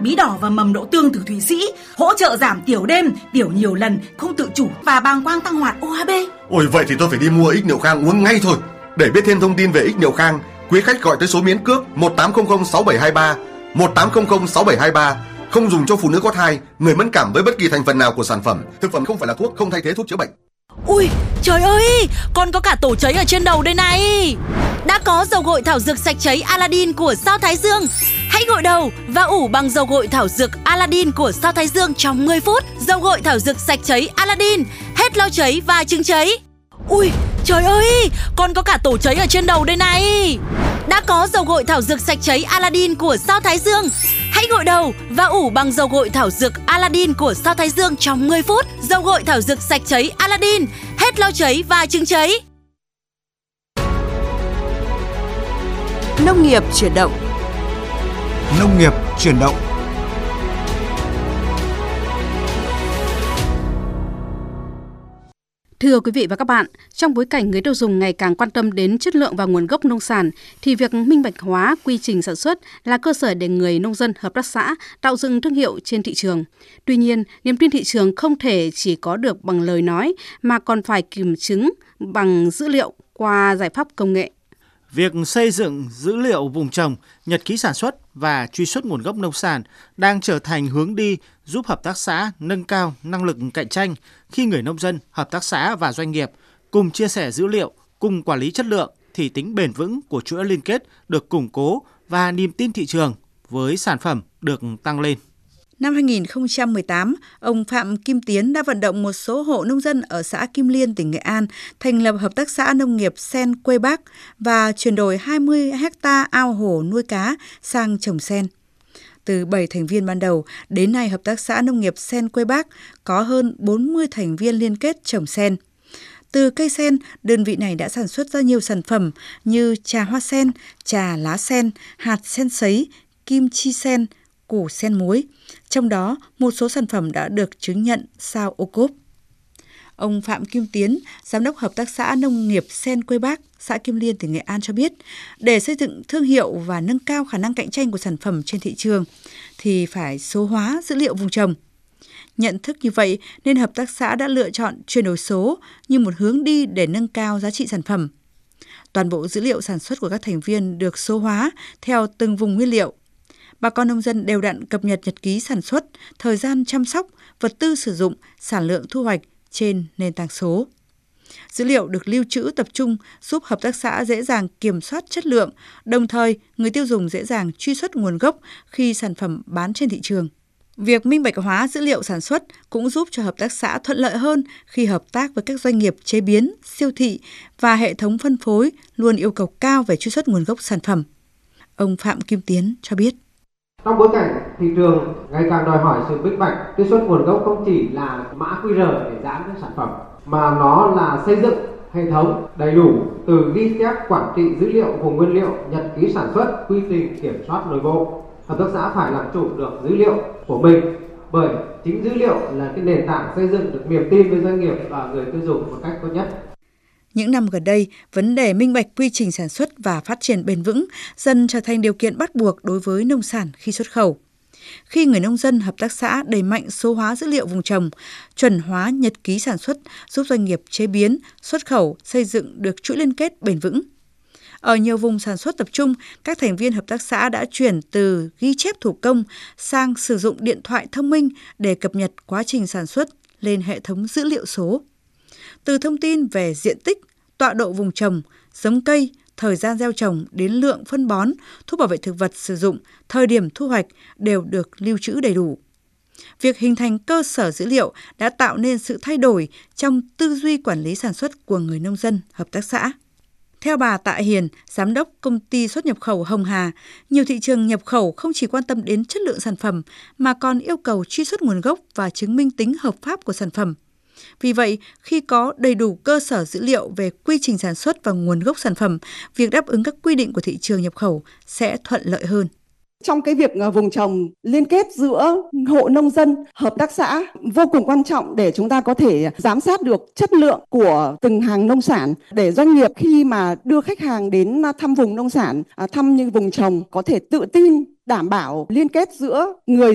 bí đỏ và mầm đậu tương từ Thụy Sĩ, hỗ trợ giảm tiểu đêm, tiểu nhiều lần, không tự chủ và bàng quang tăng hoạt OHB. Ôi vậy thì tôi phải đi mua X Niệu Khang uống ngay thôi. Để biết thêm thông tin về X Niệu Khang, quý khách gọi tới số miễn cước 1800 6723, 1800 6723. Không dùng cho phụ nữ có thai, người mẫn cảm với bất kỳ thành phần nào của sản phẩm. Thực phẩm không phải là thuốc, không thay thế thuốc chữa bệnh. Ui, trời ơi, con có cả tổ cháy ở trên đầu đây này. Đã có dầu gội thảo dược sạch cháy Aladdin của Sao Thái Dương. Hãy gội đầu và ủ bằng dầu gội thảo dược Aladdin của Sao Thái Dương trong 10 phút. Dầu gội thảo dược sạch cháy Aladdin, hết lau cháy và chứng cháy. Ui, trời ơi, con có cả tổ cháy ở trên đầu đây này. Đã có dầu gội thảo dược sạch cháy Aladdin của Sao Thái Dương. Hãy gội đầu và ủ bằng dầu gội thảo dược Aladdin của Sao Thái Dương trong 10 phút. Dầu gội thảo dược sạch cháy Aladdin, hết lau cháy và chứng cháy. Nông nghiệp chuyển động. Nông nghiệp chuyển động. Thưa quý vị và các bạn, trong bối cảnh người tiêu dùng ngày càng quan tâm đến chất lượng và nguồn gốc nông sản, thì việc minh bạch hóa quy trình sản xuất là cơ sở để người nông dân, hợp tác xã tạo dựng thương hiệu trên thị trường. Tuy nhiên, niềm tin thị trường không thể chỉ có được bằng lời nói mà còn phải kiểm chứng bằng dữ liệu qua giải pháp công nghệ. Việc xây dựng dữ liệu vùng trồng, nhật ký sản xuất và truy xuất nguồn gốc nông sản đang trở thành hướng đi giúp hợp tác xã nâng cao năng lực cạnh tranh khi người nông dân, hợp tác xã và doanh nghiệp cùng chia sẻ dữ liệu, cùng quản lý chất lượng thì tính bền vững của chuỗi liên kết được củng cố và niềm tin thị trường với sản phẩm được tăng lên. Năm 2018, ông Phạm Kim Tiến đã vận động một số hộ nông dân ở xã Kim Liên, tỉnh Nghệ An thành lập hợp tác xã nông nghiệp sen Quê Bác và chuyển đổi 20 ha ao hồ nuôi cá sang trồng sen. Từ 7 thành viên ban đầu, đến nay hợp tác xã nông nghiệp sen Quê Bác có hơn 40 thành viên liên kết trồng sen. Từ cây sen, đơn vị này đã sản xuất ra nhiều sản phẩm như trà hoa sen, trà lá sen, hạt sen sấy, kim chi sen, củ sen muối. Trong đó, một số sản phẩm đã được chứng nhận sao ô cốp. Ông Phạm Kim Tiến, Giám đốc Hợp tác xã Nông nghiệp sen Quê Bác, xã Kim Liên, tỉnh Nghệ An cho biết, để xây dựng thương hiệu và nâng cao khả năng cạnh tranh của sản phẩm trên thị trường, thì phải số hóa dữ liệu vùng trồng. Nhận thức như vậy nên hợp tác xã đã lựa chọn chuyển đổi số như một hướng đi để nâng cao giá trị sản phẩm. Toàn bộ dữ liệu sản xuất của các thành viên được số hóa theo từng vùng nguyên liệu. Bà con nông dân đều đặn cập nhật nhật ký sản xuất, thời gian chăm sóc, vật tư sử dụng, sản lượng thu hoạch trên nền tảng số. Dữ liệu được lưu trữ tập trung giúp hợp tác xã dễ dàng kiểm soát chất lượng, đồng thời người tiêu dùng dễ dàng truy xuất nguồn gốc khi sản phẩm bán trên thị trường. Việc minh bạch hóa dữ liệu sản xuất cũng giúp cho hợp tác xã thuận lợi hơn khi hợp tác với các doanh nghiệp chế biến, siêu thị và hệ thống phân phối luôn yêu cầu cao về truy xuất nguồn gốc sản phẩm. Ông Phạm Kim Tiến cho biết. Trong bối cảnh thị trường ngày càng đòi hỏi sự minh bạch, truy xuất nguồn gốc không chỉ là mã QR để dán trên sản phẩm, mà nó là xây dựng hệ thống đầy đủ từ ghi chép, quản trị dữ liệu vùng nguyên liệu, nhật ký sản xuất, quy trình kiểm soát nội bộ. Hợp tác xã phải làm chủ được dữ liệu của mình, bởi chính dữ liệu là cái nền tảng xây dựng được niềm tin với doanh nghiệp và người tiêu dùng một cách tốt nhất. Những năm gần đây, vấn đề minh bạch quy trình sản xuất và phát triển bền vững dần trở thành điều kiện bắt buộc đối với nông sản khi xuất khẩu. Khi người nông dân, hợp tác xã đẩy mạnh số hóa dữ liệu vùng trồng, chuẩn hóa nhật ký sản xuất giúp doanh nghiệp chế biến, xuất khẩu xây dựng được chuỗi liên kết bền vững. Ở nhiều vùng sản xuất tập trung, các thành viên hợp tác xã đã chuyển từ ghi chép thủ công sang sử dụng điện thoại thông minh để cập nhật quá trình sản xuất lên hệ thống dữ liệu số. Từ thông tin về diện tích, tọa độ vùng trồng, giống cây, thời gian gieo trồng đến lượng phân bón, thuốc bảo vệ thực vật sử dụng, thời điểm thu hoạch đều được lưu trữ đầy đủ. Việc hình thành cơ sở dữ liệu đã tạo nên sự thay đổi trong tư duy quản lý sản xuất của người nông dân, hợp tác xã. Theo bà Tạ Hiền, Giám đốc Công ty xuất nhập khẩu Hồng Hà, nhiều thị trường nhập khẩu không chỉ quan tâm đến chất lượng sản phẩm mà còn yêu cầu truy xuất nguồn gốc và chứng minh tính hợp pháp của sản phẩm. Vì vậy, khi có đầy đủ cơ sở dữ liệu về quy trình sản xuất và nguồn gốc sản phẩm, việc đáp ứng các quy định của thị trường nhập khẩu sẽ thuận lợi hơn. Trong cái việc vùng trồng liên kết giữa hộ nông dân, hợp tác xã vô cùng quan trọng để chúng ta có thể giám sát được chất lượng của từng hàng nông sản, để doanh nghiệp khi mà đưa khách hàng đến thăm vùng nông sản, thăm những vùng trồng có thể tự tin đảm bảo liên kết giữa người